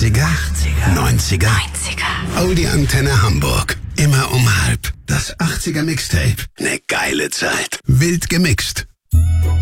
80er, 90er, Audi Antenne Hamburg. Immer um 12:30. Das 80er Mixtape. Ne geile Zeit. Wild gemixt.